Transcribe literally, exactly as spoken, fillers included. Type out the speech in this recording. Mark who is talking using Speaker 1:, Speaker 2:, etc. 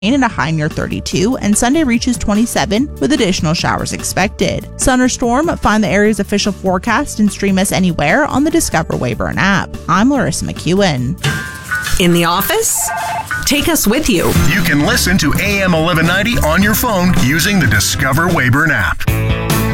Speaker 1: and a high near thirty-two, and Sunday reaches twenty-seven with additional showers expected. Sun or storm? Find the area's official forecast and stream us anywhere on the Discover Weyburn app. I'm Larissa McEwen.
Speaker 2: In the office? Take us with you.
Speaker 3: You can listen to A M eleven ninety on your phone using the Discover Weyburn app.